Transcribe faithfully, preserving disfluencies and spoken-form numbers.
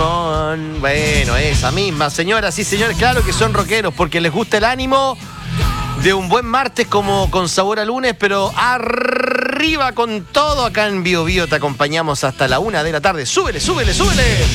Limón. Bueno, esa misma, señoras y señores, claro que son rockeros porque les gusta el ánimo de un buen martes como con sabor a lunes, pero arriba con todo acá en Bio Bio. Te acompañamos hasta la una de la tarde. Súbele, súbele, súbele.